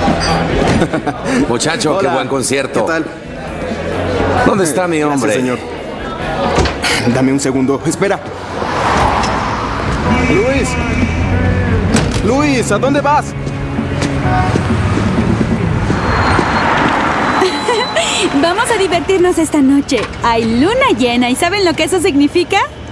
Muchacho, Hola. qué buen concierto. ¿Qué tal? ¿Dónde está mi hombre? Gracias, señor. Dame un segundo. Espera. Luis. Luis, ¿a dónde vas? Vamos a divertirnos esta noche. Hay luna llena y ¿saben lo que eso significa?